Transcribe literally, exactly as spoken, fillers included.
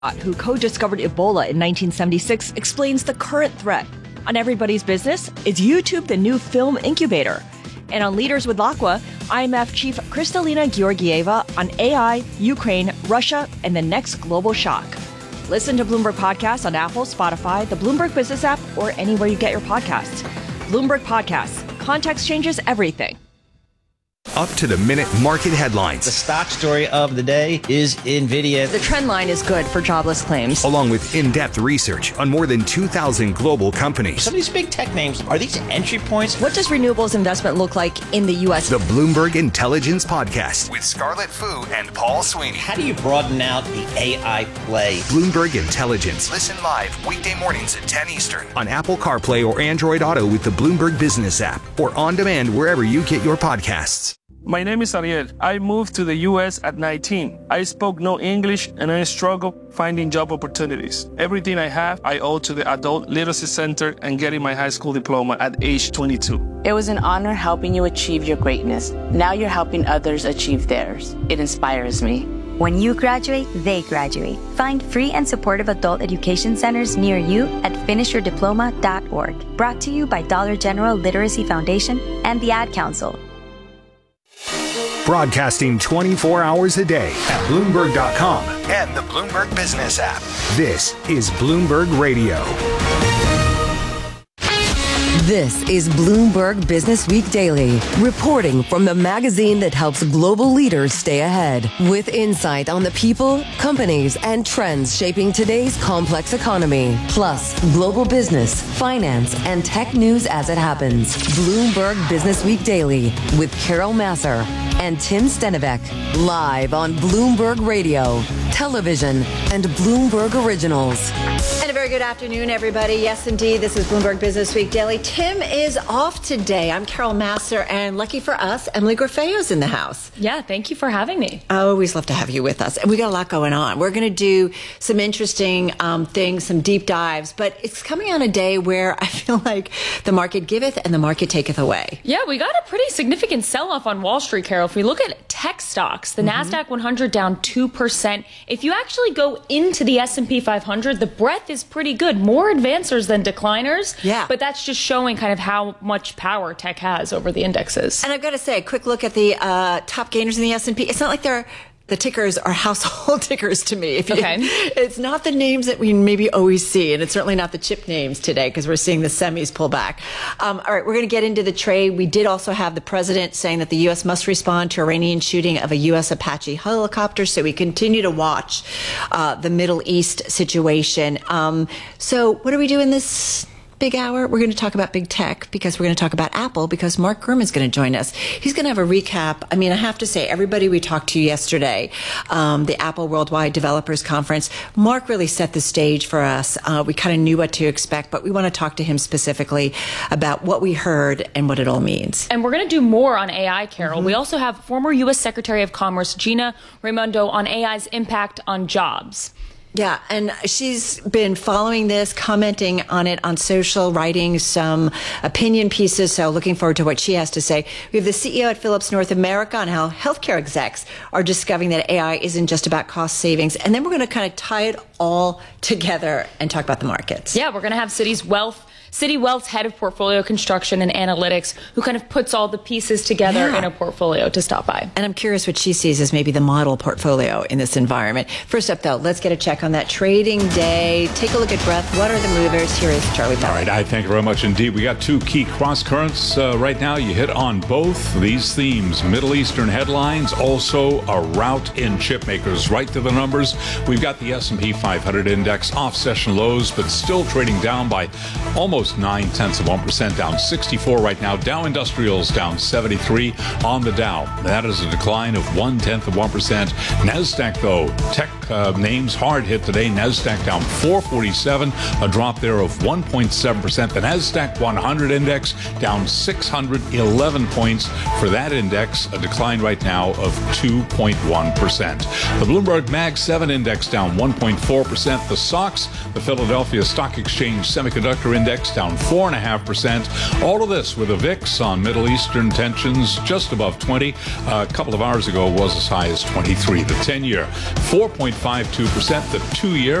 who co-discovered Ebola in nineteen seventy-six, explains the current threat. On Everybody's Business, is YouTube the new film incubator? And on Leaders with L'Aqua, I M F Chief Kristalina Georgieva on A I, Ukraine, Russia, and the next global shock. Listen to Bloomberg Podcasts on Apple, Spotify, the Bloomberg Business app, or anywhere you get your podcasts. Bloomberg Podcasts. Context changes everything. Up-to-the-minute market headlines. The stock story of the day is NVIDIA. The trend line is good for jobless claims. Along with in-depth research on more than two thousand global companies. Some of these big tech names, are these entry points? What does renewables investment look like in the U S? The Bloomberg Intelligence Podcast with Scarlett Fu and Paul Sweeney. How do you broaden out the A I play? Bloomberg Intelligence. Listen live weekday mornings at ten Eastern on Apple CarPlay or Android Auto with the Bloomberg Business app or on demand wherever you get your podcasts. My name is Ariel. I moved to the U S at nineteen. I spoke no English and I struggled finding job opportunities. Everything I have, I owe to the Adult Literacy Center and getting my high school diploma at age twenty-two. It was an honor helping you achieve your greatness. Now you're helping others achieve theirs. It inspires me. When you graduate, they graduate. Find free and supportive adult education centers near you at finish your diploma dot org. Brought to you by Dollar General Literacy Foundation and the Ad Council. Broadcasting twenty-four hours a day at Bloomberg dot com and the Bloomberg Business app. This is Bloomberg Radio. This is Bloomberg Business Week Daily, reporting from the magazine that helps global leaders stay ahead, with insight on the people, companies, and trends shaping today's complex economy, plus global business, finance, and tech news as it happens. Bloomberg Business Week Daily with Carol Massar and Tim Stenivek, live on Bloomberg Radio, television, and Bloomberg Originals. And a very good afternoon, everybody. Yes, indeed, this is Bloomberg Business Week Daily. Tim is off today. I'm Carol Massar, and lucky for us, Emily Grafeo's in the house. Yeah, thank you for having me. I always love to have you with us. And we got a lot going on. We're going to do some interesting um, things, some deep dives, but it's coming on a day where I feel like the market giveth and the market taketh away. Yeah, we got a pretty significant sell-off on Wall Street, Carol. If we look at tech stocks, the mm-hmm. NASDAQ one hundred down two percent. If you actually go into the S and P five hundred, the breadth is pretty good. More advancers than decliners. Yeah. But that's just showing kind of how much power tech has over the indexes. And I've got to say, a quick look at the uh, top gainers in the S and P. It's not like they're the tickers are household tickers to me. If you, okay. It's not the names that we maybe always see, and it's certainly not the chip names today because we're seeing the semis pull back. Um, all right, we're going to get into the trade. We did also have the president saying that the U S must respond to Iranian shooting of a U S Apache helicopter, so we continue to watch uh, the Middle East situation. Um, so what do we do in this big hour? We're going to talk about big tech because we're going to talk about Apple because Mark Gurman is going to join us. He's going to have a recap. I mean, I have to say, everybody we talked to yesterday, um, the Apple Worldwide Developers Conference, Mark really set the stage for us. Uh, we kind of knew what to expect, but we want to talk to him specifically about what we heard and what it all means. And we're going to do more on A I, Carol. Mm-hmm. We also have former U S Secretary of Commerce Gina Raimondo on A I's impact on jobs. Yeah, and she's been following this, commenting on it on social, writing some opinion pieces, so looking forward to what she has to say. We have the C E O at Philips North America on how healthcare execs are discovering that A I isn't just about cost savings. And then we're going to kind of tie it all together and talk about the markets. Yeah, we're going to have Citi's Wealth. Citi Wealth's head of portfolio construction and analytics, who kind of puts all the pieces together yeah. in a portfolio, to stop by. And I'm curious what she sees as maybe the model portfolio in this environment. First up, though, let's get a check on that trading day. Take a look at breadth. What are the movers? Here is Charlie Pellet. All right, I thank you very much indeed. We got two key cross currents uh, right now. You hit on both these themes. Middle Eastern headlines, also a rout in chip makers. Right to the numbers. We've got the S and P five hundred index off session lows, but still trading down by almost nine tenths of one percent, down sixty-four right now. Dow Industrials down seventy-three on the Dow. That is a decline of one tenth of one percent. NASDAQ, though, tech uh, names hard hit today. NASDAQ down four forty-seven, a drop there of one point seven percent. The NASDAQ one hundred index down six hundred eleven points for that index, a decline right now of two point one percent. The Bloomberg Mag seven index down one point four percent. The S O X, the Philadelphia Stock Exchange Semiconductor Index, Paris down four point five percent. All of this with a V I X on Middle Eastern tensions just above twenty. A couple of hours ago was as high as twenty-three. The ten-year, four point five two percent. The two-year,